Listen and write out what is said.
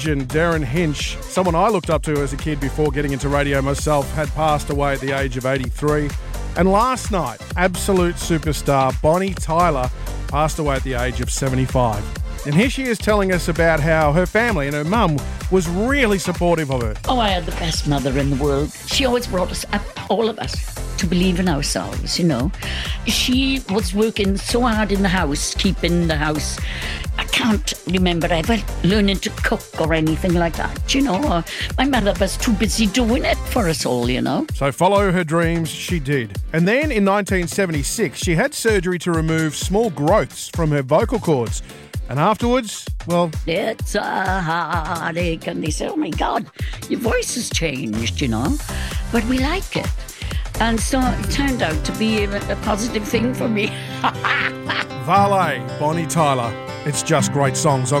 And Darren Hinch, someone I looked up to as a kid before getting into radio myself, had passed away at the age of 83. And last night, absolute superstar Bonnie Tyler passed away at the age of 75. And here she is telling us about how her family and her mum was really supportive of her. Oh, I had the best mother in the world. She always brought us up, all of us, to believe in ourselves, you know. She was working so hard in the house, keeping the house. I can't remember ever learning to cook or anything like that, you know. My mother was too busy doing it for us all, you know. So follow her dreams, she did. And then in 1976, she had surgery to remove small growths from her vocal cords. And afterwards, well... It's a heartache. And they say, oh, my God, your voice has changed, you know. But we like it. And so it turned out to be a positive thing for me. Valet, Bonnie Tyler. It's just great songs on